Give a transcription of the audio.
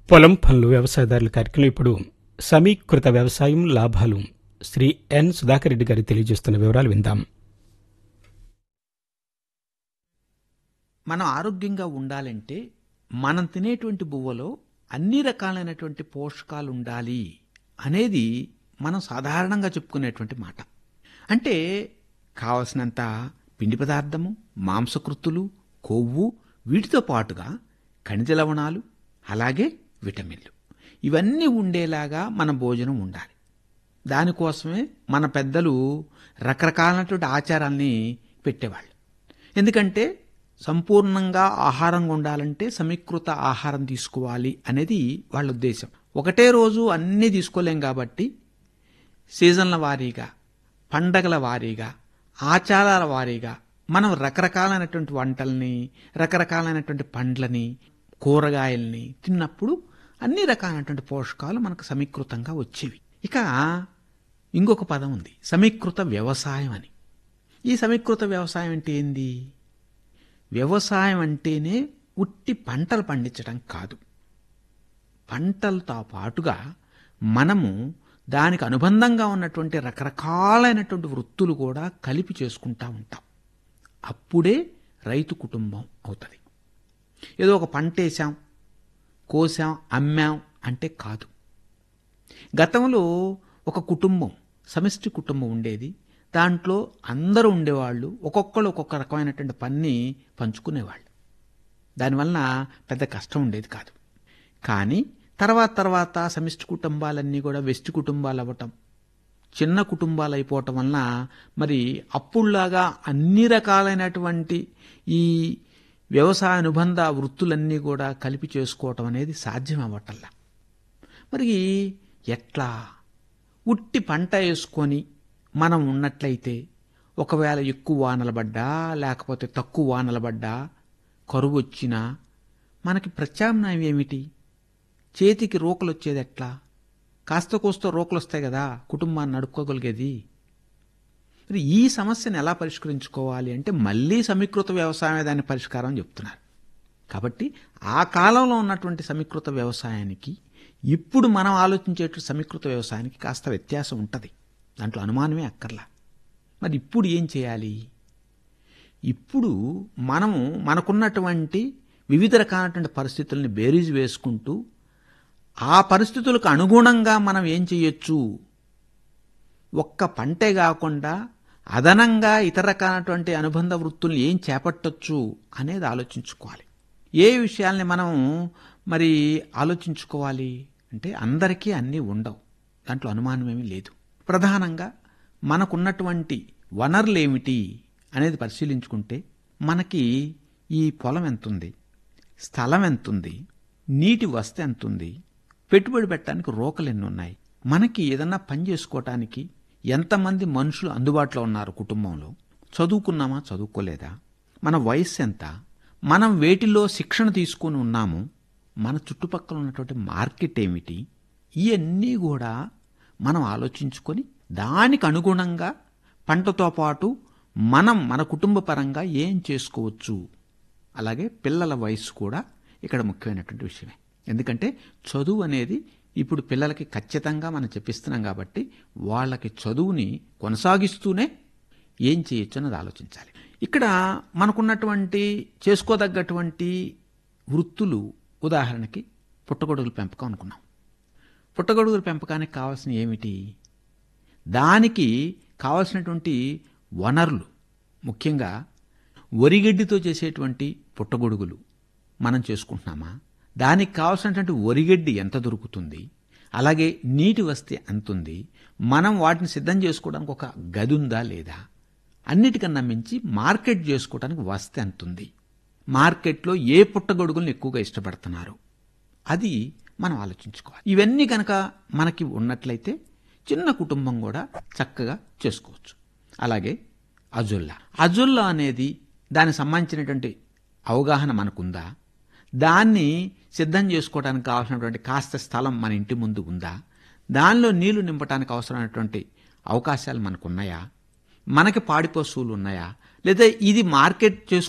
పొలం పనులు వ్యవసాయదారుల కార్యక్రమం ఇప్పుడు సమీకృత వ్యవసాయం లాభాలు శ్రీ ఎన్ సుధాకర్ రెడ్డి గారు తెలియజేస్తున్న వివరాలు విందాం. మనం ఆరోగ్యంగా ఉండాలంటే మనం తినేటువంటి బువ్వలో అన్ని రకాలైనటువంటి పోషకాలు ఉండాలి అనేది మనం సాధారణంగా చెప్పుకునేటువంటి మాట. అంటే కావలసినంత పిండి పదార్థము, మాంసకృత్తులు, కొవ్వు, వీటితో పాటుగా ఖనిజ లవణాలు, అలాగే విటమిన్లు ఇవన్నీ ఉండేలాగా మన భోజనం ఉండాలి. దానికోసమే మన పెద్దలు రకరకాలైనటువంటి ఆచారాల్ని పెట్టేవాళ్ళు. ఎందుకంటే సంపూర్ణంగా ఆహారంగా ఉండాలంటే సమీకృత ఆహారం తీసుకోవాలి అనేది వాళ్ళ ఉద్దేశం. ఒకటే రోజు అన్నీ తీసుకోలేం కాబట్టి సీజన్ల వారీగా, పండగల వారీగా, ఆచారాల వారీగా మనం రకరకాలైనటువంటి వంటల్ని, రకరకాలైనటువంటి పండ్లని, కూరగాయల్ని తిన్నప్పుడు అన్ని రకాలైనటువంటి పోషకాలు మనకు సమీకృతంగా వచ్చేవి. ఇక ఇంకొక పదం ఉంది, సమీకృత వ్యవసాయం అని. ఈ సమీకృత వ్యవసాయం అంటే ఏంది? వ్యవసాయం అంటేనే ఉట్టి పంటలు పండించడం కాదు. పంటలతో పాటుగా మనము దానికి అనుబంధంగా ఉన్నటువంటి రకరకాలైనటువంటి వృత్తులు కూడా కలిపి చేసుకుంటూ ఉంటాం. అప్పుడే రైతు కుటుంబం అవుతుంది. ఏదో ఒక పంట వేసాం, కోసాం, అమ్మాం అంటే కాదు. గతంలో ఒక కుటుంబం, సమిష్టి కుటుంబం ఉండేది. దాంట్లో అందరూ ఉండేవాళ్ళు, ఒక్కొక్కళ్ళు ఒక్కొక్క రకమైనటువంటి పని పంచుకునేవాళ్ళు. దానివలన పెద్ద కష్టం ఉండేది కాదు. కానీ తర్వాత సమిష్టి కుటుంబాలన్నీ కూడా వెష్టి కుటుంబాలు అవ్వటం, చిన్న కుటుంబాలు అయిపోవటం వలన మరి అప్పుడులాగా అన్ని రకాలైనటువంటి ఈ వ్యవసాయ అనుబంధ వృత్తులన్నీ కూడా కలిపి చేసుకోవటం అనేది సాధ్యం అవ్వటల్లా. మరి ఎట్లా? ఉట్టి పంట వేసుకొని మనం ఉన్నట్లయితే ఒకవేళ ఎక్కువ వానలు పడ్డా, లేకపోతే తక్కువ వానలు పడ్డా, కరువు వచ్చినా మనకి ప్రత్యామ్నాయం ఏమిటి? చేతికి రోకలు వచ్చేది ఎట్లా? కాస్త కోస్త రోకలు వస్తాయి కదా కుటుంబాన్ని నడుపుకోగలిగేది. మరి ఈ సమస్యను ఎలా పరిష్కరించుకోవాలి అంటే మళ్ళీ సమీకృత వ్యవసాయమే దాని పరిష్కారం చెప్తున్నారు. కాబట్టి ఆ కాలంలో ఉన్నటువంటి సమీకృత వ్యవసాయానికి ఇప్పుడు మనం ఆలోచించేటువంటి సమీకృత వ్యవసాయానికి కాస్త వ్యత్యాసం ఉంటుంది. దాంట్లో అనుమానమే అక్కర్లా. మరి ఇప్పుడు ఏం చేయాలి? ఇప్పుడు మనము మనకున్నటువంటి వివిధ రకాలైనటువంటి పరిస్థితుల్ని బేరీజు వేసుకుంటూ ఆ పరిస్థితులకు అనుగుణంగా మనం ఏం చేయొచ్చు, ఒక్క పంటే కాకుండా అదనంగా ఇతర రకాలైనటువంటి అనుబంధ వృత్తుల్ని ఏం చేపట్టొచ్చు అనేది ఆలోచించుకోవాలి. ఏ విషయాల్ని మనం మరి ఆలోచించుకోవాలి అంటే అందరికీ అన్నీ ఉండవు, దాంట్లో అనుమానమేమీ లేదు. ప్రధానంగా మనకున్నటువంటి వనరులు ఏమిటి అనేది పరిశీలించుకుంటే మనకి ఈ పొలం ఎంతుంది, స్థలం ఎంతుంది, నీటి వసతి ఎంతుంది, పెట్టుబడి పెట్టడానికి రోకలు ఎన్ని ఉన్నాయి, మనకి ఏదన్నా పని చేసుకోవటానికి ఎంతమంది మనుషులు అందుబాటులో ఉన్నారు కుటుంబంలో, చదువుకున్నామా చదువుకోలేదా, మన వయస్సు ఎంత, మనం వేటిలో శిక్షణ తీసుకొని ఉన్నాము, మన చుట్టుపక్కల ఉన్నటువంటి మార్కెట్ ఏమిటి, ఇవన్నీ కూడా మనం ఆలోచించుకొని దానికి అనుగుణంగా పంటతో పాటు మనం మన కుటుంబ పరంగా ఏం చేసుకోవచ్చు. అలాగే పిల్లల వయసు కూడా ఇక్కడ ముఖ్యమైనటువంటి విషయమే. ఎందుకంటే చదువు అనేది ఇప్పుడు పిల్లలకి ఖచ్చితంగా మనం చెప్పిస్తున్నాం కాబట్టి వాళ్ళకి చదువుని కొనసాగిస్తూనే ఏం చేయొచ్చు అన్నది ఆలోచించాలి. ఇక్కడ మనకున్నటువంటి చేసుకోదగ్గటువంటి వృత్తులు, ఉదాహరణకి పుట్టగొడుగుల పెంపకం అనుకున్నాం. పుట్టగొడుగుల పెంపకానికి కావాల్సిన ఏమిటి? దానికి కావాల్సినటువంటి వనరులు, ముఖ్యంగా వరిగడ్డితో చేసేటువంటి పుట్టగొడుగులు మనం చేసుకుంటున్నామా, దానికి కావాల్సినటువంటి వరిగడ్డి ఎంత దొరుకుతుంది, అలాగే నీటి వసతి ఎంత ఉంది, మనం వాటిని సిద్ధం చేసుకోవడానికి ఒక గది ఉందా లేదా, అన్నిటికన్నా మించి మార్కెట్ చేసుకోవడానికి వసతి ఎంత ఉంది, మార్కెట్లో ఏ పుట్టగొడుగులను ఎక్కువగా ఇష్టపడుతున్నారు, అది మనం ఆలోచించుకోవాలి. ఇవన్నీ కనుక మనకి ఉన్నట్లయితే చిన్న కుటుంబం కూడా చక్కగా చేసుకోవచ్చు. అలాగే అజొల్లా అనేది దానికి సంబంధించినటువంటి అవగాహన మనకుందా, దాన్ని సిద్ధం చేసుకోవడానికి కావాల్సినటువంటి కాస్త స్థలం మన ఇంటి ముందు ఉందా, దానిలో నీళ్లు నింపడానికి అవసరమైనటువంటి అవకాశాలు మనకున్నాయా, మనకి పాడి పశువులు ఉన్నాయా, లేదా ఇది మార్కెట్